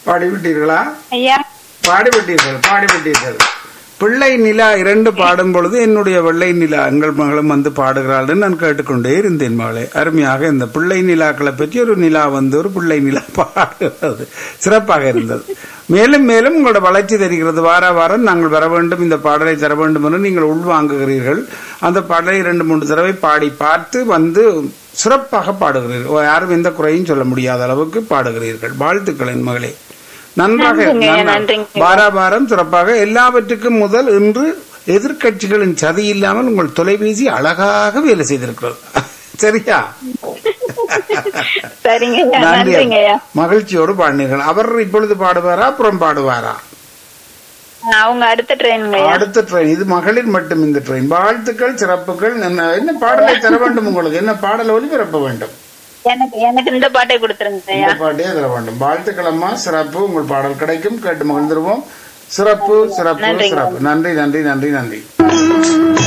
பாடிவிட்டீர்களா? ஐயா பாடிவிட்டீர்கள். பிள்ளை நிலா 2 பாடும் பொழுது என்னுடைய வெள்ளை நிலா எங்கள் மகளும் வந்து பாடுகிறாள் நான் கேட்டுக்கொண்டே இருந்தேன். மகளே, அருமையாக இந்த பிள்ளை நிலாக்களை பற்றி ஒரு நிலா வந்து ஒரு பிள்ளை நிலா பாடுகிறது, சிறப்பாக இருந்தது. மேலும் மேலும் உங்களோட வளர்ச்சி தெரிகிறது. வார வாரம் நாங்கள் வர வேண்டும், இந்த பாடலை தர வேண்டும் என்று நீங்கள் உள்வாங்குகிறீர்கள். அந்த பாடலை 2-3 தடவை பாடி பார்த்து வந்து சிறப்பாக பாடுகிறீர்கள். யாரும் எந்த குறையும் சொல்ல முடியாத அளவுக்கு பாடுகிறீர்கள். வாழ்த்துக்கள் என் மகளே, நன்றாக. வாராவாரம் சிறப்பாக எல்லாவற்றுக்கும் முதல் இன்று எதிர்கட்சிகளின் சதி இல்லாமல் உங்கள் தொலைபேசி அழகாக வேலை செய்திருக்கிறது. சரியா? நன்றி. மகிழ்ச்சியோடு பாடினீர்கள். அவர் இப்பொழுது பாடுவாரா அப்புறம் பாடுவாரா? அவங்க அடுத்த ட்ரெயின். இது மகளிர் மட்டும் இந்த ட்ரெயின். வாழ்த்துக்கள், சிறப்புகள். என்ன பாடலை தர வேண்டும் உங்களுக்கு? என்ன பாடல் ஒளிபரப்ப வேண்டும்? எனக்கு இந்த பாட்டை கொடுத்துருங்க. இந்த பாட்டே தர வேண்டும். வாழ்த்துக்கள் அம்மா, சிறப்பு. உங்கள் பாடல் கிடைக்கும், கேட்டு மகிழ்ந்துருவோம். சிறப்பு சிறப்பு சிறப்பு. நன்றி நன்றி நன்றி நன்றி.